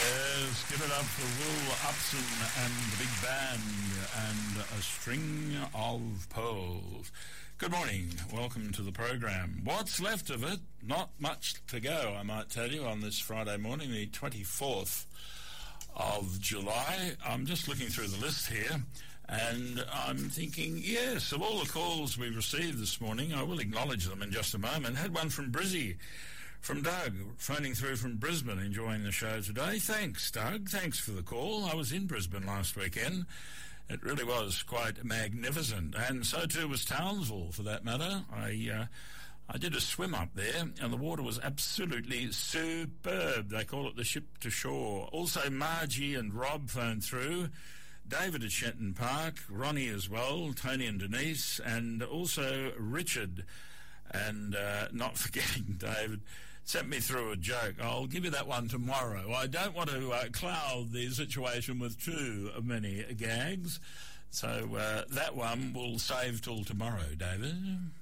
Yes, give it up for Will Upson and the big band and a string of pearls. Good morning. Welcome to the program. What's left of it? Not much to go, I might tell you, on this Friday morning, the 24th of July. I'm just looking through the list here, and I'm thinking, yes, of all the calls we received this morning, I will acknowledge them in just a moment. Had one from Brizzy, from Doug, phoning through from Brisbane, enjoying the show today. Thanks, Doug. Thanks for the call. I was in Brisbane last weekend. It really was quite magnificent, and so too was Townsville, for that matter. I did a swim up there, and the water was absolutely superb. They call it the ship to shore. Also, Margie and Rob phoned through, David at Shenton Park, Ronnie as well, Tony and Denise, and also Richard. And not forgetting David, sent me through a joke. I'll give you that one tomorrow. I don't want to cloud the situation with too many gags, so that one will save till tomorrow, David.